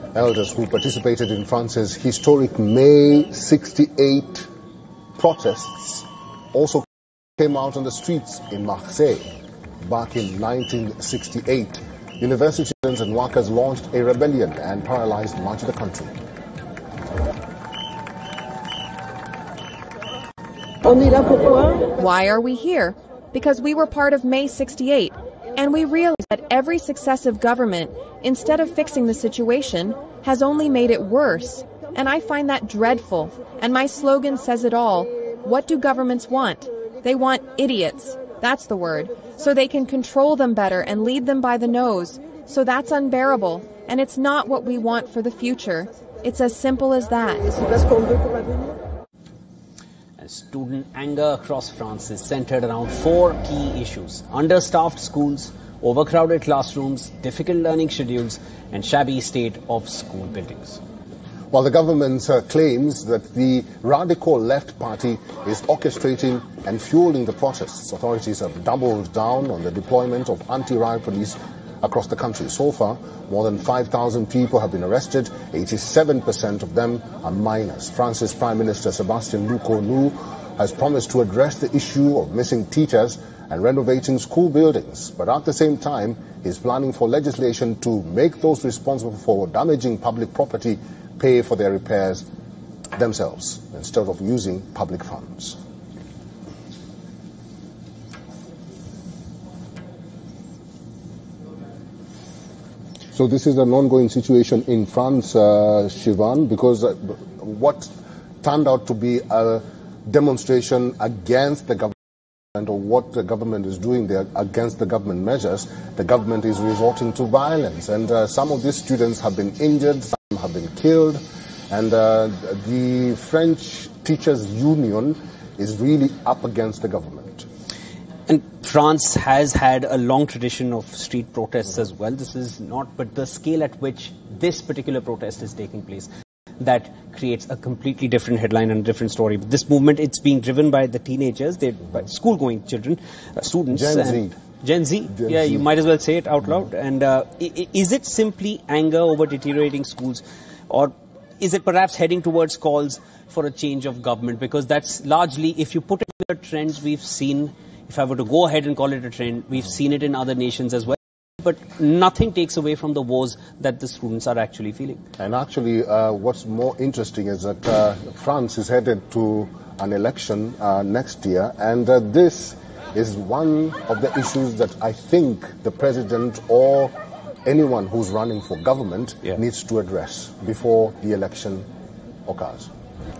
Elders who participated in France's historic May 68 protests also came out on the streets in Marseille. Back in 1968, university students and workers launched a rebellion and paralyzed much of the country. Why are we here? Because we were part of May 68, and we realized that every successive government, instead of fixing the situation, has only made it worse. And I find that dreadful. And my slogan says it all. What do governments want? They want idiots. That's the word. So they can control them better and lead them by the nose. So that's unbearable. And it's not what we want for the future. It's as simple as that. Student anger across France is centered around 4 key issues: understaffed schools, overcrowded classrooms, difficult learning schedules, and shabby state of school buildings. While the government claims that the radical left party is orchestrating and fueling the protests, authorities have doubled down on the deployment of anti-riot police across the country. So far, more than 5,000 people have been arrested. 87% of them are minors. France's Prime Minister Sébastien Lecornu has promised to address the issue of missing teachers and renovating school buildings. But at the same time, he's planning for legislation to make those responsible for damaging public property pay for their repairs themselves instead of using public funds. So this is an ongoing situation in France, Shivan, because what turned out to be a demonstration against the government or what the government is doing there against the government measures, the government is resorting to violence. And some of these students have been injured, some have been killed. And the French Teachers Union is really up against the government. And France has had a long tradition of street protests as well. This is not, but the scale at which this particular protest is taking place, that creates a completely different headline and a different story. But this movement, it's being driven by the teenagers, by school-going children, students. Gen Z. Yeah, you might as well say it out loud. And is it simply anger over deteriorating schools, or is it perhaps heading towards calls for a change of government? Because that's largely, if you put it in the trends we've seen, if I were to go ahead and call it a trend, we've seen it in other nations as well. But nothing takes away from the woes that the students are actually feeling. And actually, what's more interesting is that France is headed to an election next year. And this is one of the issues that I think the president or anyone who's running for government needs to address before the election occurs.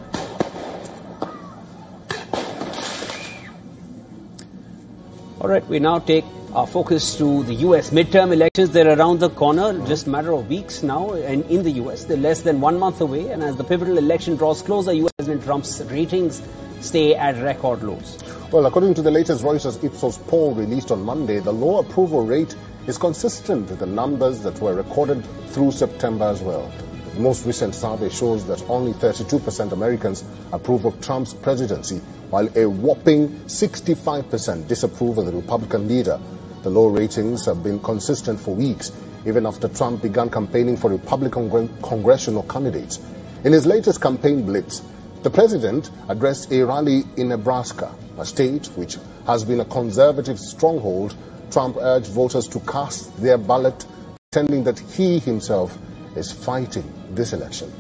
All right, we now take our focus to the U.S. midterm elections. They're around the corner, just a matter of weeks now. And in the U.S., they're less than 1 month away. And as the pivotal election draws closer, U.S. President Trump's ratings stay at record lows. Well, according to the latest Reuters Ipsos poll released on Monday, the low approval rate is consistent with the numbers that were recorded through September as well. The most recent survey shows that only 32% Americans approve of Trump's presidency, while a whopping 65% disapprove of the Republican leader. The low ratings have been consistent for weeks, even after Trump began campaigning for Republican congressional candidates. In his latest campaign blitz, the president addressed a rally in Nebraska, a state which has been a conservative stronghold. Trump urged voters to cast their ballot, pretending that he himself is fighting this election.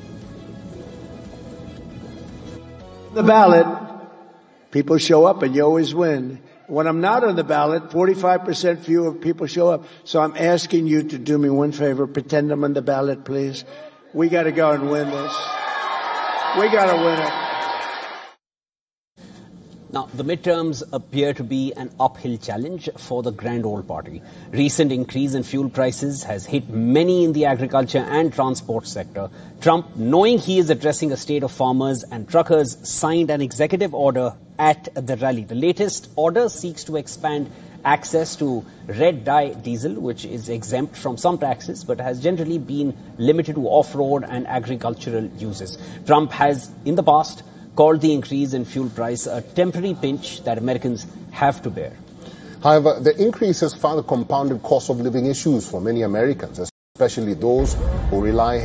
The ballot, people show up and you always win. When I'm not on the ballot, 45% fewer people show up. So I'm asking you to do me one favor, pretend I'm on the ballot, please. We got to go and win this. We got to win it. Now, the midterms appear to be an uphill challenge for the Grand Old Party. Recent increase in fuel prices has hit many in the agriculture and transport sector. Trump, knowing he is addressing a state of farmers and truckers, signed an executive order at the rally. The latest order seeks to expand access to red dye diesel, which is exempt from some taxes, but has generally been limited to off-road and agricultural uses. Trump has, in the past, called the increase in fuel price a temporary pinch that Americans have to bear. However, the increase has further compounded cost of living issues for many Americans, especially those who rely